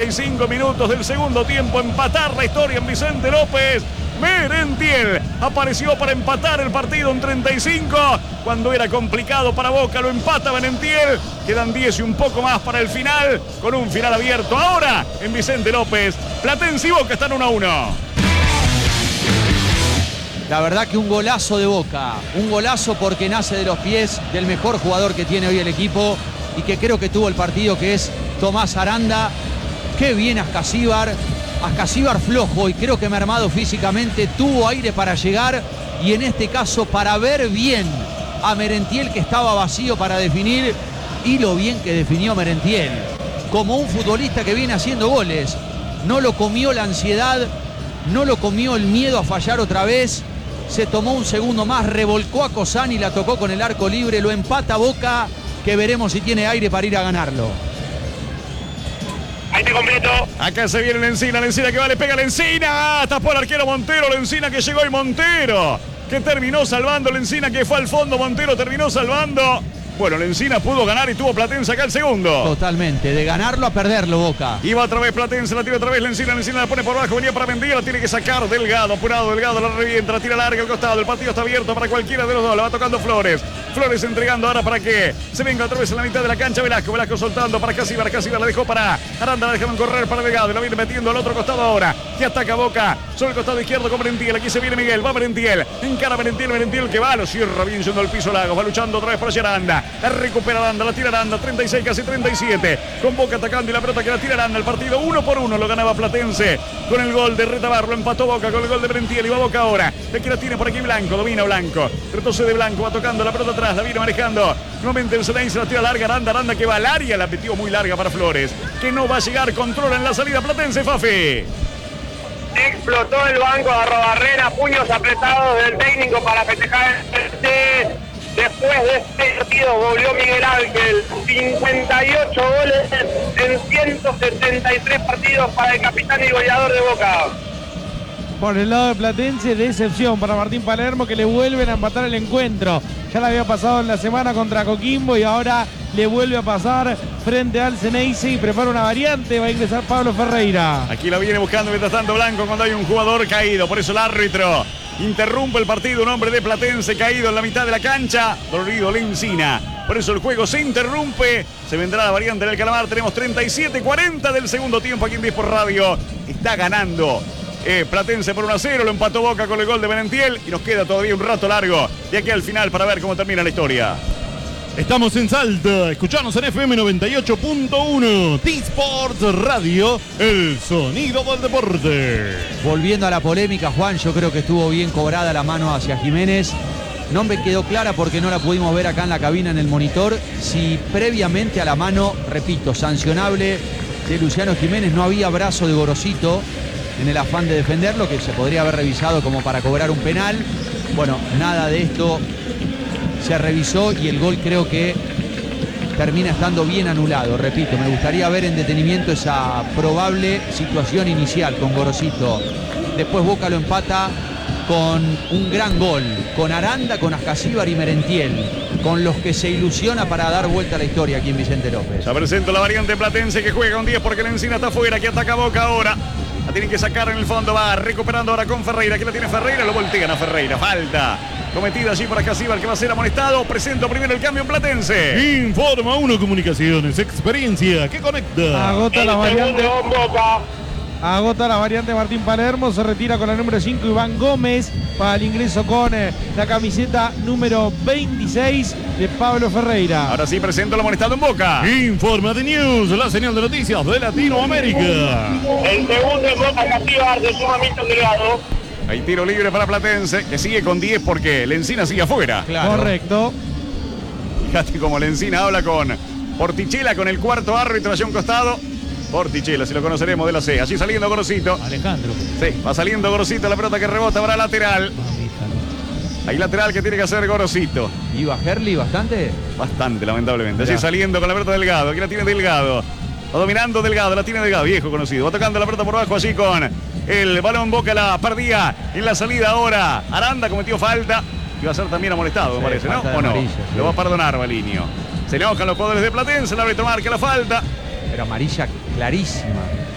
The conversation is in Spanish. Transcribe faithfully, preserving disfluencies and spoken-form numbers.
y cinco minutos del segundo tiempo. Empatar la historia en Vicente López. Merentiel apareció para empatar el partido en treinta y cinco. Cuando era complicado para Boca, lo empata Merentiel. Quedan diez y un poco más para el final, con un final abierto ahora en Vicente López. Platense y Boca están uno a uno. La verdad que un golazo de Boca. Un golazo porque nace de los pies del mejor jugador que tiene hoy el equipo y que creo que tuvo el partido, que es Tomás Aranda. Qué bien Ascasíbar. Ascasíbar flojo y creo que mermado físicamente, tuvo aire para llegar y en este caso para ver bien a Merentiel, que estaba vacío para definir, y lo bien que definió Merentiel. Como un futbolista que viene haciendo goles. No lo comió la ansiedad, no lo comió el miedo a fallar otra vez. Se tomó un segundo más, revolcó a Cosani, la tocó con el arco libre, lo empata Boca, que veremos si tiene aire para ir a ganarlo. Ahí te completo. Acá se viene Lencina, Lencina que va, le pega Lencina. Tapó el arquero Montero, Lencina que llegó y Montero que terminó salvando, Lencina que fue al fondo, Montero terminó salvando. Bueno, Lencina pudo ganar y tuvo Platense acá el segundo. Totalmente, de ganarlo a perderlo Boca. Y va otra vez Platense, la tira otra vez Lencina, Lencina la pone por abajo, venía para Mendía, la tiene que sacar Delgado, apurado Delgado, la revienta, la tira larga al costado, el partido está abierto para cualquiera de los dos, la va tocando Flores. Flores entregando ahora para que se venga otra vez en la mitad de la cancha Velasco, Velasco soltando para Casíbar, Casíbar la dejó para Aranda, la dejaron correr para Delgado, y la viene metiendo al otro costado ahora, que ataca Boca, sobre el costado izquierdo con Merentiel, aquí se viene Miguel, va Merentiel, encara Merentiel, Merentiel que va, lo cierra bien yendo al piso Lagos, va luchando otra vez para Aranda, la recupera Aranda, la tira Aranda, treinta y seis, casi treinta y siete, con Boca atacando y la pelota que la tira Aranda, el partido uno por uno, lo ganaba Platense, con el gol de Retabar, lo empató Boca con el gol de Merentiel, y va Boca ahora, de que la tiene por aquí Blanco, domina Blanco, retrocede Blanco, va tocando la pelota atrás, la viene manejando, nuevamente el Ceneice, la tira larga, Aranda, Aranda que va al área, la metió muy larga para Flores, que no va a llegar, controla en la salida Platense, Fafi. Explotó el banco, agarró barrera, puños apretados del técnico para festejar el Después de este partido volvió Miguel Ángel, cincuenta y ocho goles en ciento setenta y tres partidos para el capitán y goleador de Boca. Por el lado de Platense, decepción para Martín Palermo, que le vuelven a empatar el encuentro. Ya le había pasado en la semana contra Coquimbo y ahora le vuelve a pasar frente al Ceneice y prepara una variante, va a ingresar Pablo Ferreira. Aquí la viene buscando mientras tanto Blanco cuando hay un jugador caído, por eso el árbitro interrumpe el partido, un hombre de Platense caído en la mitad de la cancha, dolorido Lencina. Por eso el juego se interrumpe, se vendrá la variante del Calamar, tenemos treinta y siete cuarenta del segundo tiempo aquí en diez por Radio. Está ganando eh, Platense por uno a cero, lo empató Boca con el gol de Merentiel y nos queda todavía un rato largo de aquí al final para ver cómo termina la historia. Estamos en Salta, escuchanos en F M noventa y ocho punto uno, T-Sports Radio, el sonido del deporte. Volviendo a la polémica, Juan, yo creo que estuvo bien cobrada la mano hacia Jiménez. No me quedó clara porque no la pudimos ver acá en la cabina en el monitor. Si previamente a la mano, repito, sancionable de Luciano Jiménez, no había brazo de Gorosito en el afán de defenderlo, que se podría haber revisado como para cobrar un penal. Bueno, nada de esto se revisó y el gol creo que termina estando bien anulado. Repito, me gustaría ver en detenimiento esa probable situación inicial con Gorosito. Después Boca lo empata con un gran gol, con Aranda, con Ascasíbar y Merentiel, con los que se ilusiona para dar vuelta a la historia aquí en Vicente López. Ya presento la variante Platense que juega un diez porque la Encina está afuera, que ataca Boca ahora. La tienen que sacar en el fondo, va recuperando ahora con Ferreira. Aquí la tiene Ferreira, lo voltean a Ferreira. Falta cometida allí por Ascasíbar, que va a ser amonestado. Presento primero el cambio en Platense. Informa Uno Comunicaciones, experiencia que conecta. Agota la variante. Boca. Agota la variante Martín Palermo, se retira con la número cinco Iván Gómez para el ingreso con eh, la camiseta número veintiséis de Pablo Ferreira. Ahora sí presento el amonestado en Boca. Informa de News, la señal de noticias de Latinoamérica. El segundo en Boca, Casíbar de sumamente delgado. Hay tiro libre para Platense, que sigue con diez porque Lencina sigue afuera. Claro. Correcto. Fíjate cómo Lencina habla con Portichela, con el cuarto árbitro allá a un costado. Portichela, si lo conoceremos de la C. Allí saliendo Gorosito. Alejandro. Sí, va saliendo Gorosito, la pelota que rebota para lateral. Hay lateral que tiene que hacer Gorosito. ¿Iba Herli bastante? Bastante, lamentablemente. Allí saliendo con la pelota Delgado. Aquí la tiene Delgado. Va dominando Delgado, la tiene Delgado, viejo conocido. Va tocando la pelota por abajo allí con el balón. Boca la perdía en la salida ahora. Aranda cometió falta. Iba a ser también amonestado, me sí, parece, ¿no? ¿O no? Amarilla, sí. Lo va a perdonar Balinio. Se enojan los jugadores de Platense, el árbitro marca la falta. Pero amarilla clarísima.